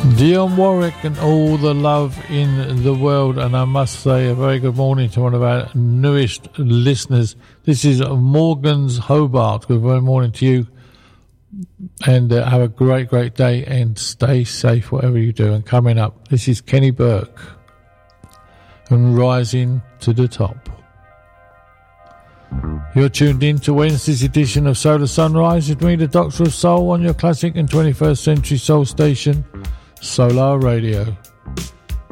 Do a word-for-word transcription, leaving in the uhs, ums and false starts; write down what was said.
Dionne Warwick and All the Love in the World. And I must say a very good morning to one of our newest listeners. This is Morgan's Hobart. Good morning to you, and uh, have a great great day and stay safe whatever you do. And coming up, this is Kenny Burke and Rising to the Top. You're tuned in to Wednesday's edition of Solar Sunrise with me, the Doctor of Soul, on your classic and twenty-first century soul station, Solar Radio.